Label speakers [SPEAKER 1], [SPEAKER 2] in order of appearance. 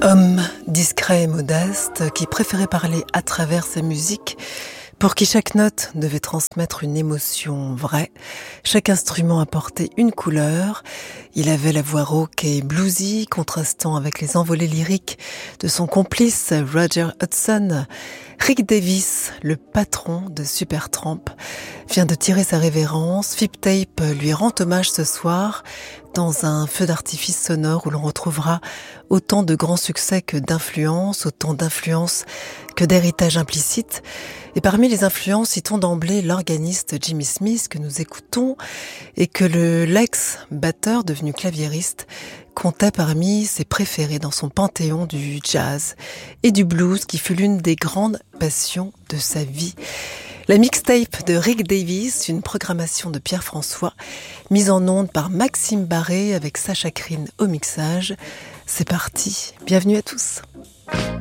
[SPEAKER 1] Homme discret et modeste qui préférait parler à travers sa musique, pour qui chaque note devait transmettre une émotion vraie, chaque instrument apportait une couleur. Il avait la voix rauque et bluesy, contrastant avec les envolées lyriques de son complice Roger Hodgson. Rick Davies, le patron de Supertramp, vient de tirer sa révérence. Flip Tape lui rend hommage ce soir dans un feu d'artifice sonore où l'on retrouvera autant de grands succès que d'influences, autant d'influences que d'héritage implicite. Et parmi les influences, citons d'emblée l'organiste Jimmy Smith que nous écoutons et que l'ex-batteur devenu claviériste comptait parmi ses préférés dans son panthéon du jazz et du blues qui fut l'une des grandes passions de sa vie. La mixtape de Rick Davies, une programmation de Pierre François, mise en onde par Maxime Barré avec Sacha Krine au mixage. C'est parti, bienvenue à tous.